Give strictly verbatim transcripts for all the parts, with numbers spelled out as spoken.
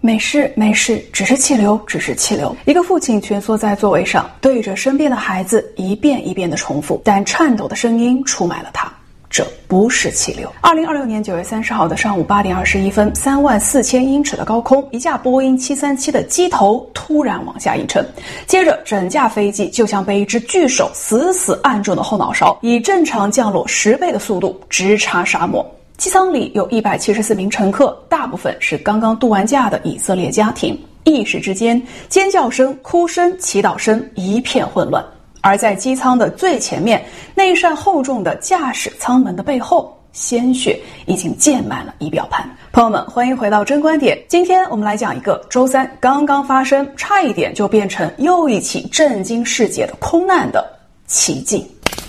没事没事，只是气流，只是气流。一个父亲蜷缩在座位上，对着身边的孩子一遍一遍地重复，但颤抖的声音出卖了他。这不是气流。二零二六年九月三十号的上午八点二十一分，三万四千英尺的高空，一架波音七三七的机头突然往下一沉，接着整架飞机就像被一只巨手死死按住了后脑勺，以正常降落十倍的速度直插沙漠。机舱里有一百七十四名乘客，大部分是刚刚度完假的以色列家庭。一时之间，尖叫声、哭声、祈祷声一片混乱。而在机舱的最前面，那一扇厚重的驾驶舱门的背后，鲜血已经溅满了仪表盘。朋友们，欢迎回到真观点。今天我们来讲一个周三刚刚发生，差一点就变成又一起震惊世界的空难的奇迹。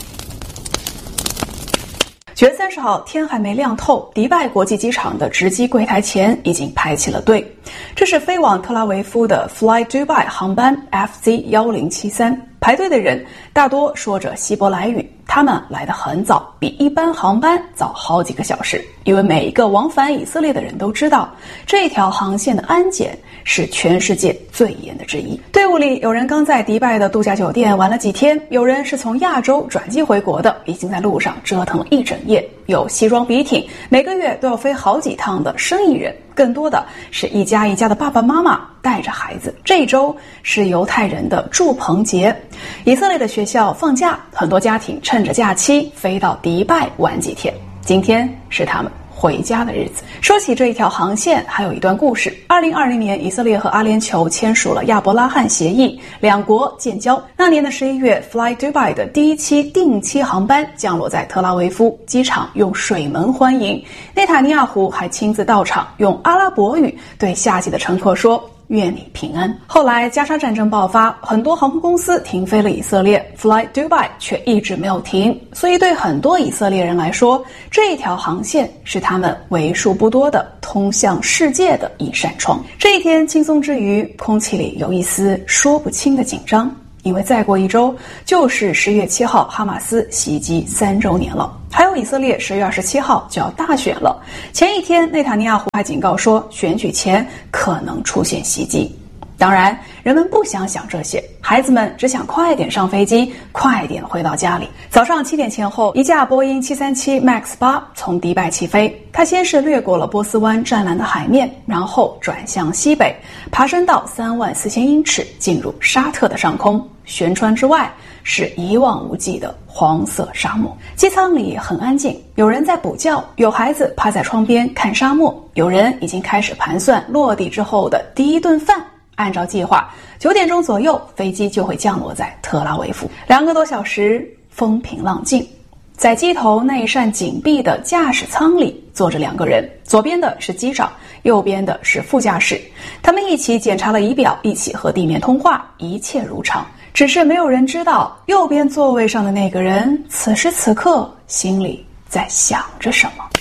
九月三十号，天还没亮透，迪拜国际机场的值机柜台前已经排起了队。这是飞往特拉维夫的 Fly Dubai 航班 F Z 一零七三。排队的人大多说着希伯来语，他们来得很早，比一般航班早好几个小时。因为每一个往返以色列的人都知道，这条航线的安检是全世界最严的之一。队伍里有人刚在迪拜的度假酒店玩了几天，有人是从亚洲转机回国的，已经在路上折腾了一整夜，有西装笔挺，每个月都要飞好几趟的生意人，更多的是一家一家的爸爸妈妈带着孩子。这一周是犹太人的住棚节，以色列的学校放假，很多家庭趁着假期飞到迪拜玩几天。今天是他们回家的日子。说起这一条航线，还有一段故事。二零二零年，以色列和阿联酋签署了亚伯拉罕协议，两国建交。那年的十一月 ，Fly Dubai 的第一期定期航班降落在特拉维夫机场，用水门欢迎。内塔尼亚胡还亲自到场，用阿拉伯语对下机的乘客说：“愿你平安。”后来加沙战争爆发，很多航空公司停飞了以色列， Fly Dubai 却一直没有停。所以对很多以色列人来说，这一条航线是他们为数不多的通向世界的一扇窗。这一天轻松之余，空气里有一丝说不清的紧张，因为再过一周就是十月七号哈马斯袭击三周年了，还有以色列十月二十七号就要大选了。前一天内塔尼亚胡还警告说，选举前可能出现袭击。当然人们不想想这些，孩子们只想快点上飞机，快点回到家里。早上七点前后，一架波音七三七 MAX 八 从迪拜起飞，它先是掠过了波斯湾湛蓝的海面，然后转向西北，爬升到三万四千英尺，进入沙特的上空。舷窗之外是一望无际的黄色沙漠。机舱里很安静，有人在补觉，有孩子趴在窗边看沙漠，有人已经开始盘算落地之后的第一顿饭。按照计划，九点钟左右飞机就会降落在特拉维夫。两个多小时，风平浪静。在机头那一扇紧闭的驾驶舱里坐着两个人，左边的是机长，右边的是副驾驶。他们一起检查了仪表，一起和地面通话，一切如常。只是没有人知道，右边座位上的那个人此时此刻心里在想着什么。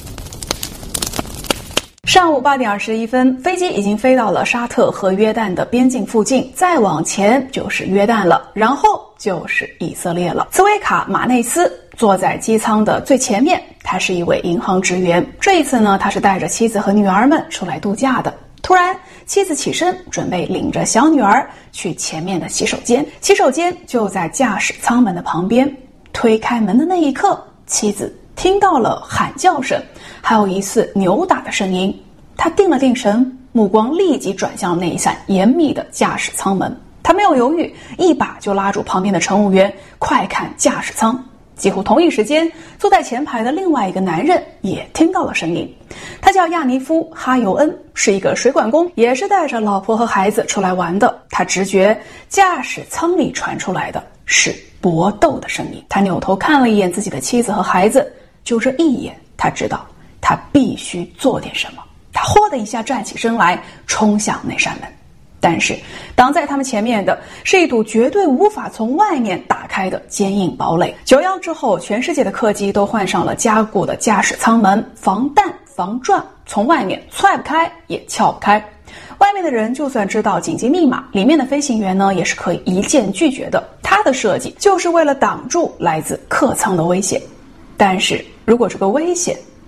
上午八点二十一分，飞机已经飞到了沙特和约旦的边境附近，再往前就是约旦了，然后就是以色列了。茨维卡·马内斯坐在机舱的最前面，他是一位银行职员。这一次呢，他是带着妻子和女儿们出来度假的。突然，妻子起身，准备领着小女儿去前面的洗手间。洗手间就在驾驶舱门的旁边。推开门的那一刻，妻子听到了喊叫声，还有疑似扭打的声音。他定了定神，目光立即转向那一扇严密的驾驶舱门。他没有犹豫，一把就拉住旁边的乘务员，快看驾驶舱。几乎同一时间，坐在前排的另外一个男人也听到了声音。他叫亚尼夫·哈尤恩，是一个水管工，也是带着老婆和孩子出来玩的。他直觉驾驶舱里传出来的是搏斗的声音。他扭头看了一眼自己的妻子和孩子，就这一眼，他知道他必须做点什么。他豁的一下站起身来，冲向那扇门。但是挡在他们前面的是一堵绝对无法从外面打开的坚硬堡垒。九一之后，全世界的客机都换上了加固的驾驶舱门，防弹防转，从外面踹不开也撬不开。外面的人就算知道紧急密码，里面的飞行员呢也是可以一键拒绝的。它的设计就是为了挡住来自客舱的危险。但是如果这个危险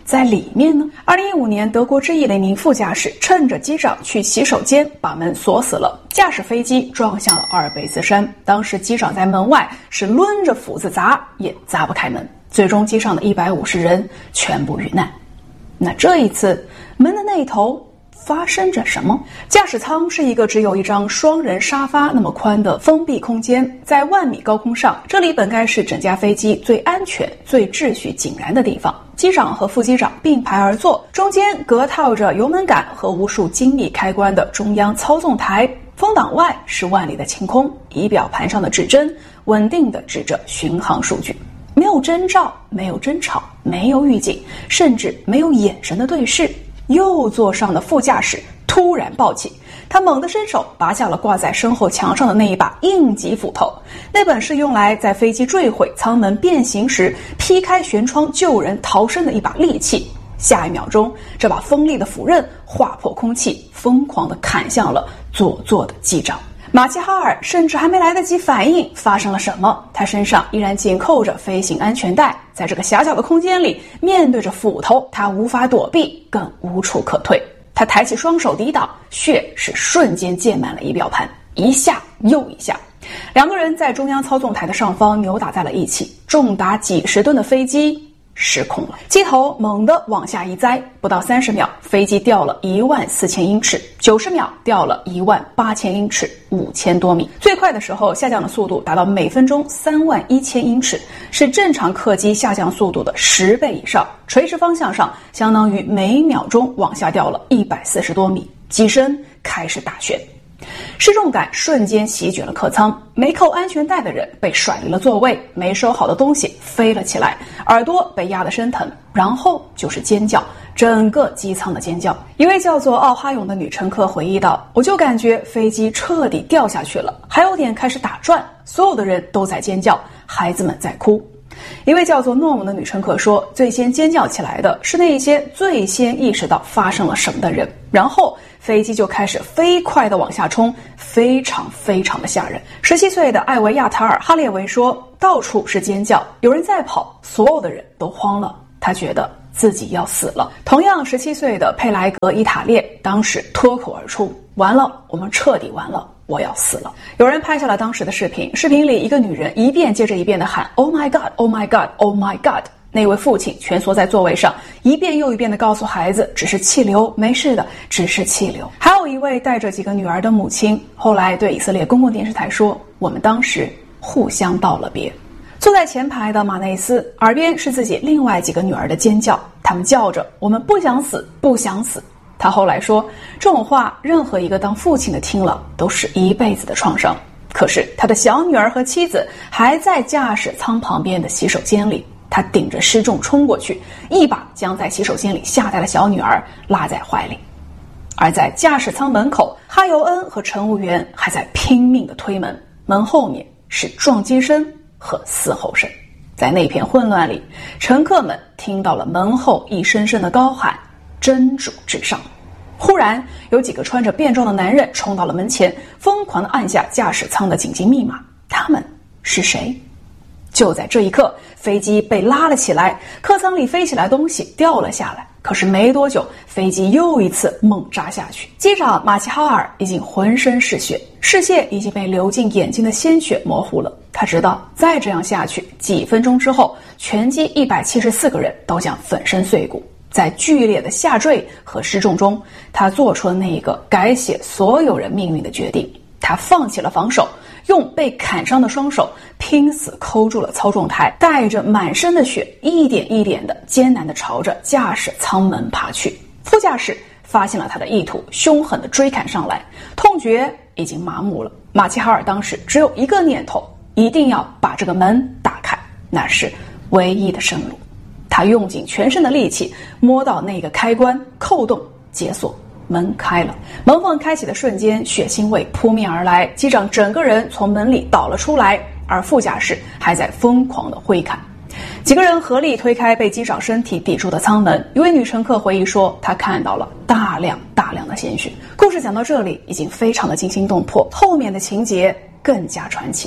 在里面呢？二零一五年，德国之翼的一名副驾驶趁着机长去洗手间，把门锁死了，驾驶飞机撞向了阿尔卑斯山。当时机长在门外是抡着斧子砸，也砸不开门。最终机上的一百五十人全部遇难。那这一次门的那头发生着什么？驾驶舱是一个只有一张双人沙发那么宽的封闭空间，在万米高空上，这里本该是整架飞机最安全、最秩序井然的地方。机长和副机长并排而坐，中间隔套着油门杆和无数精密开关的中央操纵台，风挡外是万里的晴空，仪表盘上的指针稳定地指着巡航数据。没有征兆，没有争吵，没有预警，甚至没有眼神的对视。右座上的副驾驶突然暴起，他猛地伸手拔下了挂在身后墙上的那一把应急斧头，那本是用来在飞机坠毁、舱门变形时劈开舷窗救人逃生的一把利器。下一秒钟，这把锋利的斧刃划破空气，疯狂地砍向了左座的机长。马齐哈尔甚至还没来得及反应发生了什么，他身上依然紧扣着飞行安全带，在这个狭小的空间里，面对着斧头，他无法躲避，更无处可退。他抬起双手抵挡，血是瞬间溅满了仪表盘，一下又一下。两个人在中央操纵台的上方扭打在了一起，重达几十吨的飞机失控了，机头猛地往下一栽，不到三十秒，飞机掉了一万四千英尺，九十秒掉了一万八千英尺，五千多米。最快的时候下降的速度达到每分钟三万一千英尺，是正常客机下降速度的十倍以上。垂直方向上，相当于每秒钟往下掉了一百四十多米，机身开始打旋。失重感瞬间席卷了客舱，没扣安全带的人被甩离了座位，没收好的东西飞了起来，耳朵被压得生疼，然后就是尖叫，整个机舱的尖叫。一位叫做奥哈永的女乘客回忆道，我就感觉飞机彻底掉下去了，还有点开始打转，所有的人都在尖叫，孩子们在哭。一位叫做诺姆的女乘客说，最先尖叫起来的是那些最先意识到发生了什么的人，然后飞机就开始飞快地往下冲，非常非常的吓人。十七岁的艾维亚塔尔·哈列维说，到处是尖叫，有人在跑，所有的人都慌了，他觉得自己要死了。同样十七岁的佩莱格·伊塔列当时脱口而出，完了，我们彻底完了，我要死了。有人拍下了当时的视频，视频里一个女人一遍接着一遍地喊 Oh my God, Oh my God, Oh my God。 那位父亲蜷缩在座位上，一遍又一遍地告诉孩子，只是气流，没事的，只是气流。还有一位带着几个女儿的母亲，后来对以色列公共电视台说，我们当时互相道了别。坐在前排的马内斯耳边是自己另外几个女儿的尖叫，他们叫着，我们不想死，不想死。他后来说，这种话任何一个当父亲的听了都是一辈子的创伤。可是他的小女儿和妻子还在驾驶舱旁边的洗手间里，他顶着失重冲过去，一把将在洗手间里吓呆的小女儿拉在怀里。而在驾驶舱门口，哈尤恩和乘务员还在拼命地推门，门后面是撞击声和嘶吼声。在那片混乱里，乘客们听到了门后一声声的高喊，真主至上。忽然有几个穿着便装的男人冲到了门前，疯狂地按下驾驶舱的紧急密码。他们是谁？就在这一刻，飞机被拉了起来，客舱里飞起来的东西掉了下来。可是没多久，飞机又一次猛扎下去。机长马齐哈尔已经浑身是血，视线已经被流进眼睛的鲜血模糊了。他知道再这样下去，几分钟之后，全机一百七十四个人都将粉身碎骨。在剧烈的下坠和失重中，他做出了那一个改写所有人命运的决定。他放弃了防守，用被砍伤的双手拼死抠住了操纵台，带着满身的血，一点一点的艰难地朝着驾驶舱门爬去。副驾驶发现了他的意图，凶狠地追砍上来，痛觉已经麻木了。马齐哈尔当时只有一个念头，一定要把这个门打开，那是唯一的生路。他用尽全身的力气摸到那个开关，扣动解锁，门开了。门缝开启的瞬间，血腥味扑面而来，机长整个人从门里倒了出来，而副驾驶还在疯狂地挥砍。几个人合力推开被机长身体抵住的舱门。一位女乘客回忆说，她看到了大量大量的鲜血。故事讲到这里已经非常的惊心动魄，后面的情节更加传奇。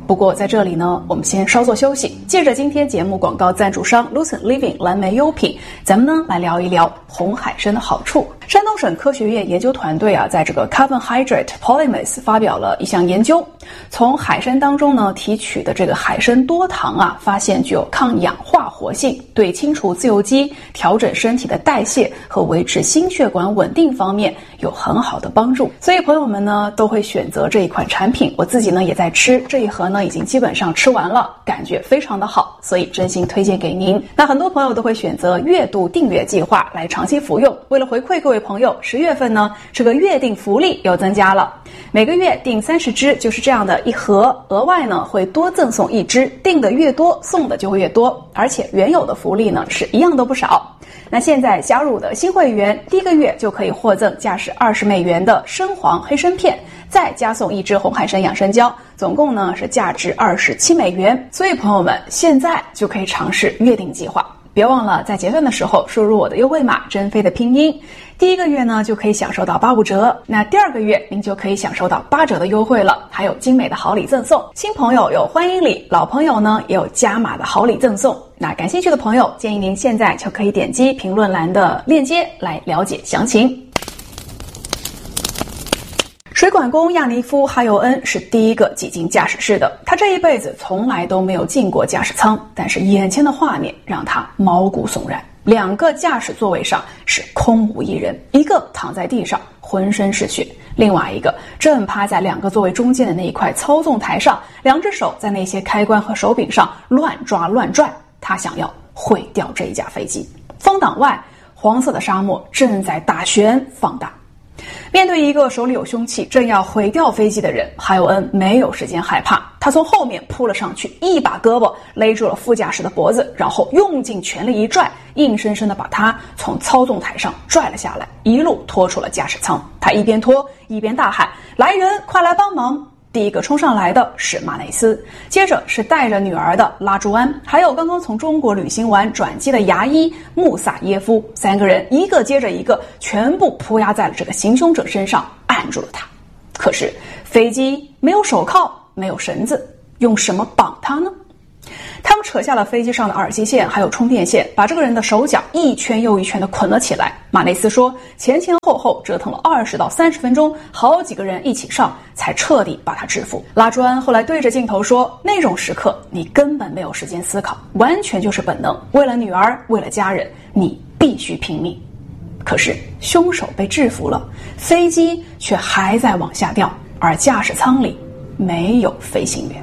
不过在这里呢，我们先稍作休息，借着今天节目广告赞助商 Lucent Living 蓝莓优品，咱们呢来聊一聊红海参的好处。山东省科学院研究团队啊，在这个 Carbohydrate Polymers 发表了一项研究，从海参当中呢提取的这个海参多糖啊，发现具有抗氧化活性，对清除自由基、调整身体的代谢和维持心血管稳定方面有很好的帮助。所以朋友们呢都会选择这一款产品，我自己呢也在吃，这一盒呢已经基本上吃完了，感觉非常的好，所以真心推荐给您。那很多朋友都会选择月度订阅计划来长期服用，为了回馈各位朋友，十月份呢这个月订福利又增加了，每个月订三十支就是这样的一盒，额外呢会多赠送一支，订的越多送的就会越多，而且原有的福利呢是一样都不少。那现在加入的新会员第一个月就可以获赠价值二十美元的深黄黑参片，再加送一支红海参养生胶，总共呢是价值二十七美元。所以朋友们现在就可以尝试月订计划，别忘了在结算的时候输入我的优惠码珍妃的拼音，第一个月呢就可以享受到八五折，那第二个月您就可以享受到八折的优惠了，还有精美的好礼赠送，新朋友有欢迎礼，老朋友呢也有加码的好礼赠送。那感兴趣的朋友建议您现在就可以点击评论栏的链接来了解详情。水管工亚尼夫·哈尤恩是第一个挤进驾驶室的，他这一辈子从来都没有进过驾驶舱，但是眼前的画面让他毛骨悚然。两个驾驶座位上是空无一人，一个躺在地上浑身是血，另外一个正趴在两个座位中间的那一块操纵台上，两只手在那些开关和手柄上乱抓乱转，他想要毁掉这一架飞机。风挡外，黄色的沙漠正在大旋放大。面对一个手里有凶器正要毁掉飞机的人，哈尤恩没有时间害怕，他从后面扑了上去，一把胳膊勒住了副驾驶的脖子，然后用尽全力一拽，硬生生地把他从操纵台上拽了下来，一路拖出了驾驶舱。他一边拖一边大喊：来人，快来帮忙！第一个冲上来的是马内斯，接着是带着女儿的拉朱安，还有刚刚从中国旅行完转机的牙医穆萨耶夫，三个人一个接着一个全部扑压在了这个行凶者身上，按住了他。可是飞机没有手铐，没有绳子，用什么绑他呢？他们扯下了飞机上的耳机线还有充电线，把这个人的手脚一圈又一圈地捆了起来。马内斯说，前前后后折腾了二十到三十分钟，好几个人一起上才彻底把他制服。拉朱安后来对着镜头说，那种时刻你根本没有时间思考，完全就是本能，为了女儿，为了家人，你必须拼命。可是凶手被制服了，飞机却还在往下掉，而驾驶舱里没有飞行员。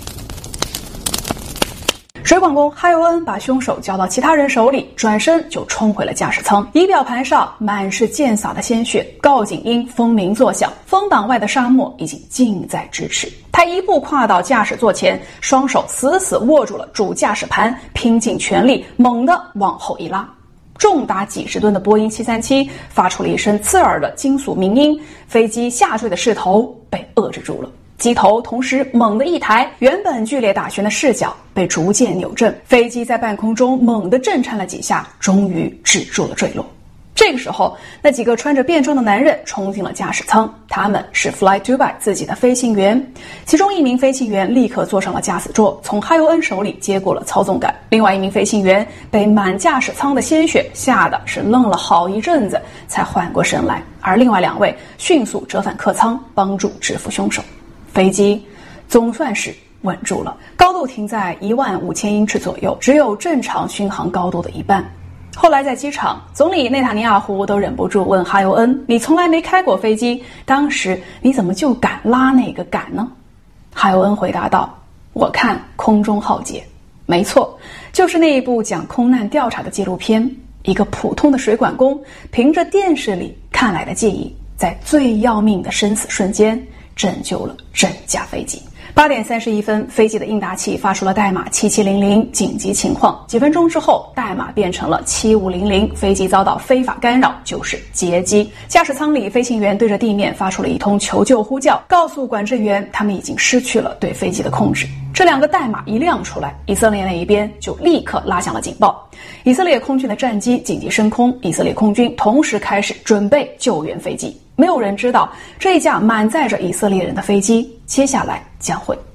水管工哈尤恩把凶手交到其他人手里，转身就冲回了驾驶舱。仪表盘上满是溅洒的鲜血，告警音蜂鸣作响，风挡外的沙漠已经近在咫尺。他一步跨到驾驶座前，双手死死握住了主驾驶盘，拼尽全力猛地往后一拉。重达几十吨的波音七三七发出了一声刺耳的金属鸣音，飞机下坠的势头被遏制住了。机头同时猛地一抬，原本剧烈打旋的视角被逐渐扭正，飞机在半空中猛地震颤了几下，终于止住了坠落。这个时候，那几个穿着便装的男人冲进了驾驶舱，他们是 Fly Dubai 自己的飞行员。其中一名飞行员立刻坐上了驾驶座，从哈尤恩手里接过了操纵杆。另外一名飞行员被满驾驶舱的鲜血吓得是愣了好一阵子，才缓过神来。而另外两位迅速折返客舱，帮助制服凶手。飞机总算是稳住了，高度停在一万五千英尺左右，只有正常巡航高度的一半。后来在机场，总理内塔尼亚胡都忍不住问哈尤恩，你从来没开过飞机，当时你怎么就敢拉那个杆呢？哈尤恩回答道，我看空中浩劫。没错，就是那一部讲空难调查的纪录片，一个普通的水管工凭着电视里看来的记忆，在最要命的生死瞬间拯救了整架飞机。八点三十一分，飞机的应答器发出了代码七七零零紧急情况。几分钟之后，代码变成了七五零零，飞机遭到非法干扰，就是劫机。驾驶舱里，飞行员对着地面发出了一通求救呼叫，告诉管制员他们已经失去了对飞机的控制。这两个代码一亮出来，以色列那一边就立刻拉响了警报。以色列空军的战机紧急升空，以色列空军同时开始准备救援飞机。没有人知道这一架满载着以色列人的飞机接下来将会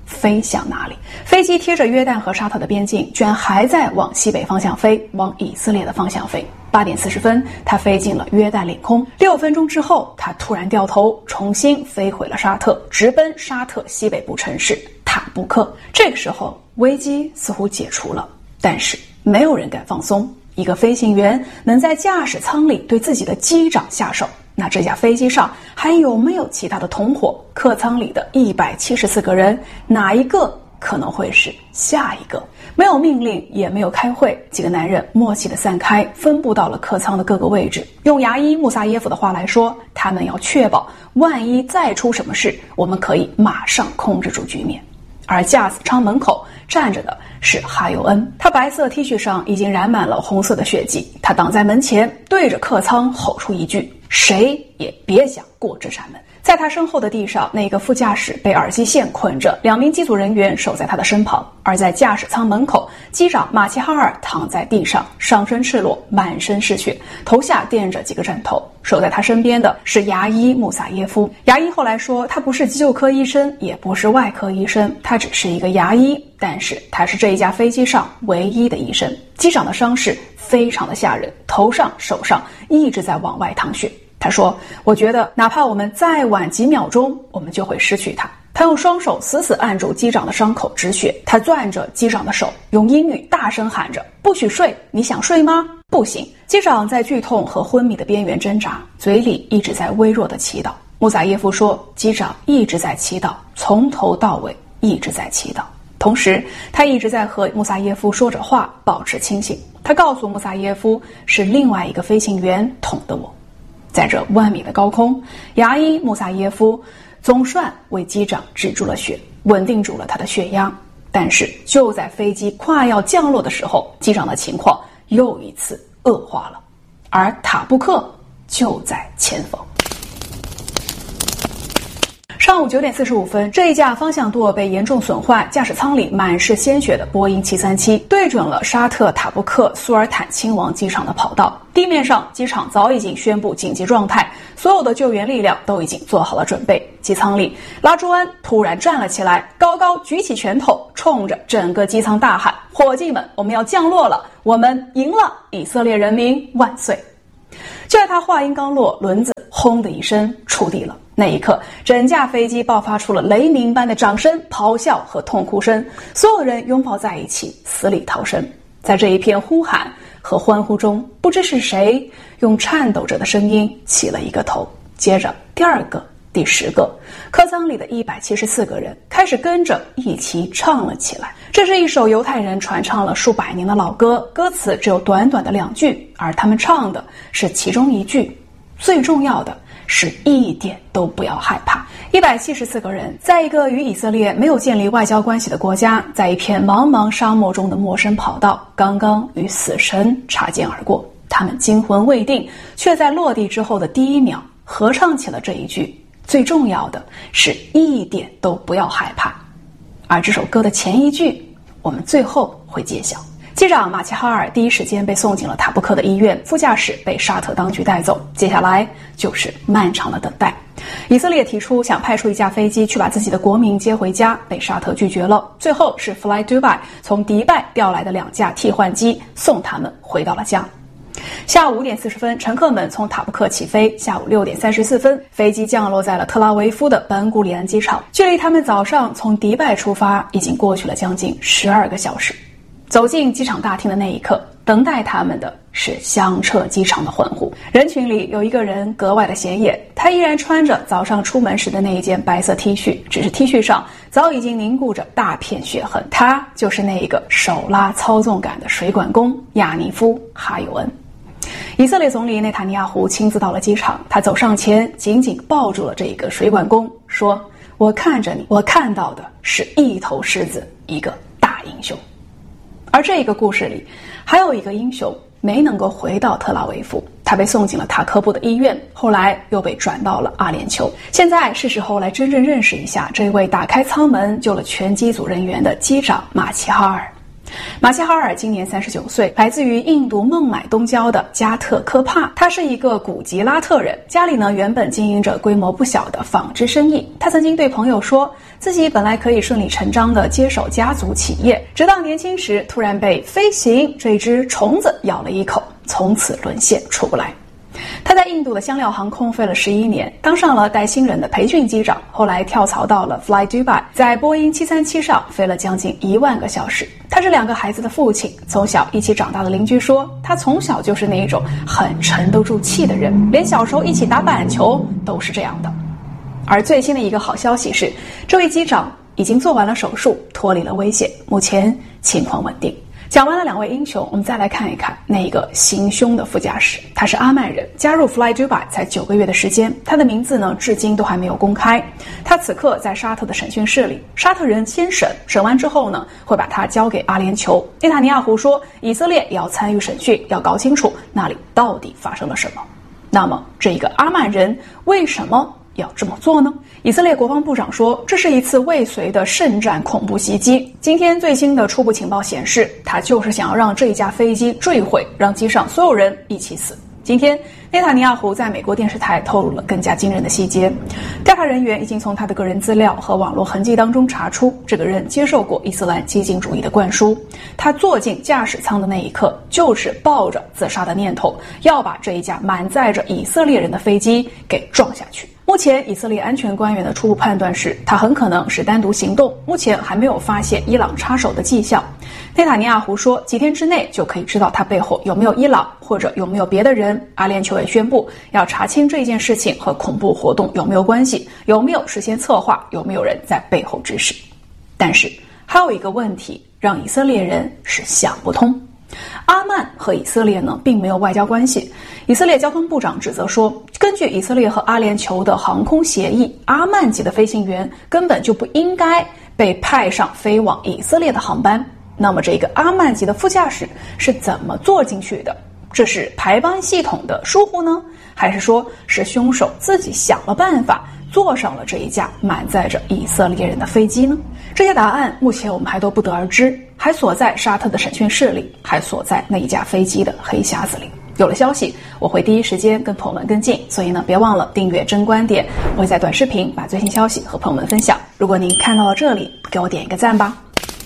飞向哪里。飞机贴着约旦和沙特的边境，居然还在往西北方向飞，往以色列的方向飞。八点四十分，它飞进了约旦领空。六分钟之后，它突然掉头，重新飞回了沙特，直奔沙特西北部城市塔布克。这个时候，危机似乎解除了，但是没有人敢放松。一个飞行员能在驾驶舱里对自己的机长下手，那这架飞机上还有没有其他的同伙？客舱里的一百七十四个人，哪一个可能会是下一个？没有命令，也没有开会，几个男人默契地散开，分布到了客舱的各个位置。用牙医穆萨耶夫的话来说，他们要确保万一再出什么事，我们可以马上控制住局面。而驾驶舱门口站着的是哈尤恩，他白色 T 恤上已经染满了红色的血迹，他挡在门前，对着客舱吼出一句：谁也别想过这扇门。在他身后的地上，那个副驾驶被耳机线捆着，两名机组人员守在他的身旁。而在驾驶舱门口，机长马齐哈尔躺在地上，上身赤裸，满身是血，头下垫着几个枕头。守在他身边的是牙医穆萨耶夫。牙医后来说，他不是急救科医生，也不是外科医生，他只是一个牙医，但是他是这一架飞机上唯一的医生。机长的伤势非常的吓人，头上手上一直在往外淌血。他说，我觉得哪怕我们再晚几秒钟，我们就会失去他。他用双手死死按住机长的伤口止血，他攥着机长的手，用英语大声喊着：不许睡，你想睡吗？不行。机长在剧痛和昏迷的边缘挣扎，嘴里一直在微弱的祈祷。穆萨耶夫说，机长一直在祈祷，从头到尾一直在祈祷。同时他一直在和穆萨耶夫说着话，保持清醒。他告诉穆萨耶夫，是另外一个飞行员捅的我。在这万米的高空，牙医穆萨耶夫总算为机长止住了血，稳定住了他的血压。但是就在飞机快要降落的时候，机长的情况又一次恶化了，而塔布克就在前方。上午九点四十五分，这一架方向舵被严重损坏，驾驶舱里满是鲜血的波音七三七对准了沙特塔布克苏尔坦亲王机场的跑道。地面上，机场早已经宣布紧急状态，所有的救援力量都已经做好了准备。机舱里，拉朱安突然站了起来，高高举起拳头，冲着整个机舱大喊：伙计们，我们要降落了，我们赢了，以色列人民万岁！就在他话音刚落，轮子轰的一声触地了。那一刻，整架飞机爆发出了雷鸣般的掌声、咆哮和痛哭声，所有人拥抱在一起，死里逃生。在这一片呼喊和欢呼中，不知是谁用颤抖着的声音起了一个头，接着第二个、第十个，客舱里的一百七十四个人开始跟着一起唱了起来。这是一首犹太人传唱了数百年的老歌，歌词只有短短的两句，而他们唱的是其中一句。最重要的是一点都不要害怕。一百七十四个人在一个与以色列没有建立外交关系的国家，在一片茫茫沙漠中的陌生跑道，刚刚与死神擦肩而过。他们惊魂未定，却在落地之后的第一秒合唱起了这一句：最重要的是一点都不要害怕。而这首歌的前一句，我们最后会揭晓。机长马齐哈尔第一时间被送进了塔布克的医院，副驾驶被沙特当局带走。接下来就是漫长的等待。以色列提出想派出一架飞机去把自己的国民接回家，被沙特拒绝了。最后是 Fly Dubai 从迪拜调来的两架替换机送他们回到了家。下午五点四十分，乘客们从塔布克起飞。下午六点三十四分，飞机降落在了特拉维夫的班古里安机场。距离他们早上从迪拜出发已经过去了将近十二个小时。走进机场大厅的那一刻，等待他们的是响彻机场的欢呼。人群里有一个人格外的显眼，他依然穿着早上出门时的那一件白色 T 恤，只是 T 恤上早已经凝固着大片血痕。他就是那一个手拉操纵杆的水管工亚尼夫·哈尤恩。以色列总理内塔尼亚胡亲自到了机场，他走上前，紧紧抱住了这个水管工，说：我看着你，我看到的是一头狮子，一个大英雄。而这个故事里还有一个英雄没能够回到特拉维夫，他被送进了塔科布的医院，后来又被转到了阿联酋。现在是时候来真正认识一下这位打开舱门救了全机组人员的机长马齐哈尔。 马歇哈尔今年三十九岁，来自于印度孟买东郊的加特科帕。他是一个古吉拉特人，家里呢原本经营着规模不小的纺织生意。他曾经对朋友说，自己本来可以顺理成章地接手家族企业，直到年轻时突然被飞行这只虫子咬了一口，从此沦陷出不来。他在印度的香料航空飞了十一年，当上了带新人的培训机长，后来跳槽到了 Fly Dubai， 在波音七三七上飞了将近一万个小时。他是两个孩子的父亲，从小一起长大的邻居说，他从小就是那一种很沉得住气的人，连小时候一起打板球都是这样的。而最新的一个好消息是，这位机长已经做完了手术，脱离了危险，目前情况稳定。讲完了两位英雄，我们再来看一看那个行凶的副驾驶。他是阿曼人，加入 Fly Dubai 才九个月的时间，他的名字呢至今都还没有公开。他此刻在沙特的审讯室里，沙特人先审，审完之后呢，会把他交给阿联酋。内塔尼亚胡说，以色列也要参与审讯，要搞清楚那里到底发生了什么。那么，这个阿曼人为什么要这么做呢？以色列国防部长说，这是一次未遂的圣战恐怖袭击。今天最新的初步情报显示，他就是想要让这一架飞机坠毁，让机上所有人一起死。今天内塔尼亚胡在美国电视台透露了更加惊人的细节，调查人员已经从他的个人资料和网络痕迹当中查出，这个人接受过伊斯兰激进主义的灌输。他坐进驾驶舱的那一刻，就是抱着自杀的念头，要把这一架满载着以色列人的飞机给撞下去。目前以色列安全官员的初步判断是，他很可能是单独行动，目前还没有发现伊朗插手的迹象。内塔尼亚胡说，几天之内就可以知道他背后有没有伊朗，或者有没有别的人。阿联酋也宣布要查清这件事情和恐怖活动有没有关系，有没有事先策划，有没有人在背后指使。但是还有一个问题让以色列人是想不通，阿曼和以色列呢并没有外交关系。以色列交通部长指责说，根据以色列和阿联酋的航空协议，阿曼籍的飞行员根本就不应该被派上飞往以色列的航班。那么这个阿曼籍的副驾驶是怎么坐进去的？这是排班系统的疏忽呢，还是说是凶手自己想了办法坐上了这一架满载着以色列人的飞机呢？这些答案目前我们还都不得而知，还锁在沙特的审讯室里，还锁在那一架飞机的黑匣子里。有了消息，我会第一时间跟朋友们跟进，所以呢，别忘了订阅真观点，我会在短视频把最新消息和朋友们分享。如果您看到了这里，给我点一个赞吧。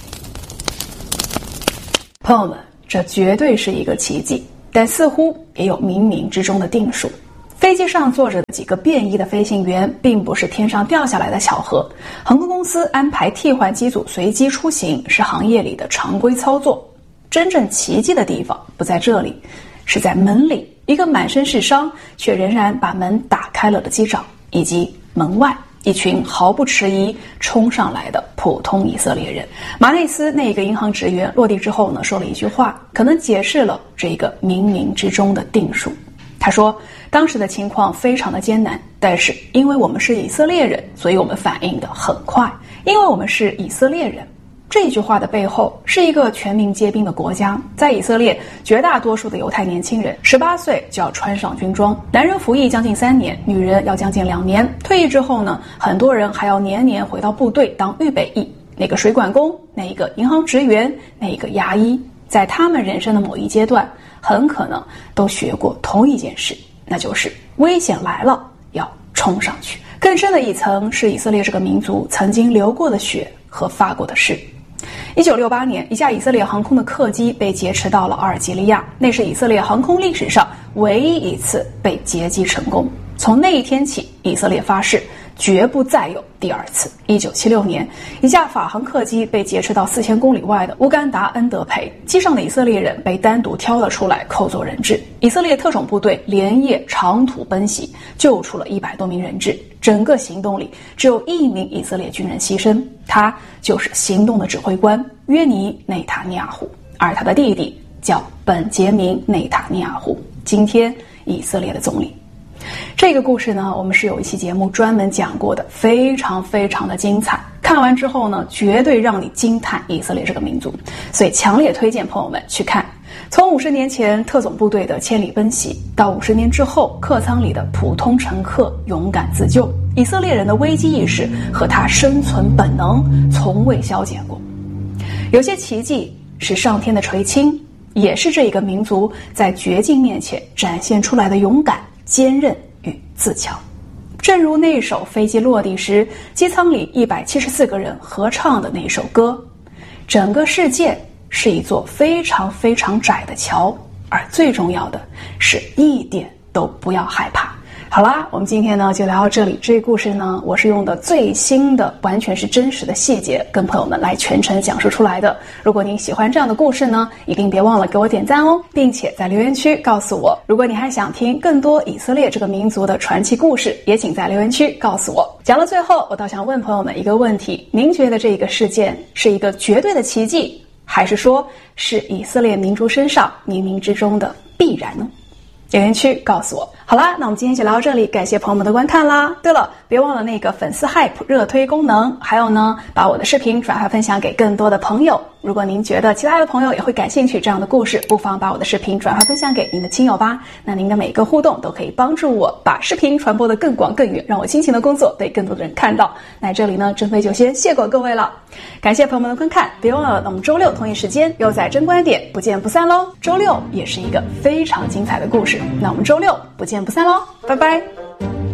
朋友们，这绝对是一个奇迹，但似乎也有冥冥之中的定数。飞机上坐着的几个便衣的飞行员并不是天上掉下来的巧合，航空公司安排替换机组随机出行是行业里的常规操作。真正奇迹的地方不在这里，是在门里，一个满身是伤却仍然把门打开了的机长，以及门外一群毫不迟疑冲上来的普通以色列人。马内斯那个银行职员落地之后呢，说了一句话，可能解释了这个冥冥之中的定数。他说，当时的情况非常的艰难，但是因为我们是以色列人，所以我们反应得很快，因为我们是以色列人。这句话的背后是一个全民皆兵的国家，在以色列绝大多数的犹太年轻人十八岁就要穿上军装，男人服役将近三年，女人要将近两年，退役之后呢，很多人还要年年回到部队当预备役。那个水管工，那一个银行职员，那一个牙医，在他们人生的某一阶段很可能都学过同一件事，那就是危险来了要冲上去。更深的一层是以色列这个民族曾经流过的血和发过的誓。一九六八年，一架以色列航空的客机被劫持到了阿尔及利亚，那是以色列航空历史上唯一一次被劫机成功。从那一天起，以色列发誓绝不再有第二次。一九七六年，一架法航客机被劫持到四千公里外的乌干达恩德培，机上的以色列人被单独挑了出来扣做人质。以色列特种部队连夜长途奔袭，救出了一百多名人质。整个行动里只有一名以色列军人牺牲，他就是行动的指挥官约尼内塔尼亚胡，而他的弟弟叫本杰明内塔尼亚胡，今天以色列的总理。这个故事呢，我们是有一期节目专门讲过的，非常非常的精彩。看完之后呢，绝对让你惊叹以色列这个民族，所以强烈推荐朋友们去看。从五十年前特种部队的千里奔袭，到五十年之后客舱里的普通乘客勇敢自救，以色列人的危机意识和他生存本能从未消减过。有些奇迹是上天的垂青，也是这一个民族在绝境面前展现出来的勇敢、坚韧与自强。正如那首飞机落地时机舱里一百七十四个人合唱的那首歌，整个世界是一座非常非常窄的桥，而最重要的是一点都不要害怕。好啦，我们今天呢就聊到这里。这个故事呢，我是用的最新的完全是真实的细节跟朋友们来全程讲述出来的。如果您喜欢这样的故事呢，一定别忘了给我点赞哦，并且在留言区告诉我，如果你还想听更多以色列这个民族的传奇故事，也请在留言区告诉我。讲到最后，我倒想问朋友们一个问题，您觉得这个事件是一个绝对的奇迹，还是说是以色列民族身上冥冥之中的必然呢？留言区告诉我。好啦，那我们今天就聊到这里，感谢朋友们的观看啦。对了，别忘了那个粉丝 hype 热推功能，还有呢，把我的视频转发分享给更多的朋友。如果您觉得其他的朋友也会感兴趣这样的故事，不妨把我的视频转发分享给您的亲友吧。那您的每个互动都可以帮助我把视频传播得更广更远，让我辛勤的工作被更多的人看到。那这里呢，珍妃就先谢过各位了，感谢朋友们的观看，别忘了我们周六同一时间又在真观点不见不散喽。周六也是一个非常精彩的故事，那我们周六不见不散喽，拜拜。